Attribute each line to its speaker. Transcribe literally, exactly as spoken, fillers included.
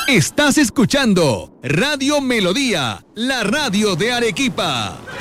Speaker 1: Estás escuchando Radio Melodía, la radio de Arequipa.